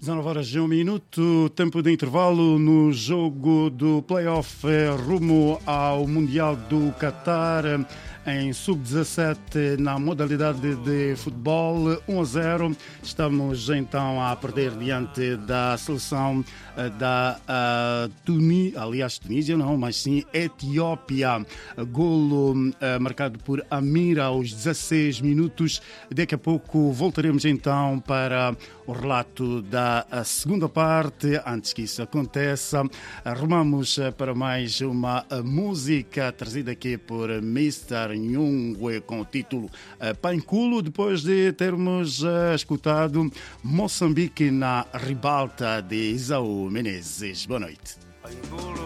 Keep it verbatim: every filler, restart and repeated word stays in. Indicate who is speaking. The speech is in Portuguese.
Speaker 1: dezanove horas e um minuto, tempo de intervalo no jogo do play-off rumo ao Mundial do Qatar em sub dezassete na modalidade de futebol. Um a zero, estamos então a perder diante da seleção da uh, Tunísia, aliás Tunísia não, mas sim Etiópia. Golo uh, marcado por Amir aos dezasseis minutos. Daqui a pouco voltaremos então para o relato da segunda parte. Antes que isso aconteça, arrumamos para mais uma música trazida aqui por mister Nhungwe com o título Panculo, depois de termos escutado Moçambique na ribalta de Isaú Menezes. Boa noite.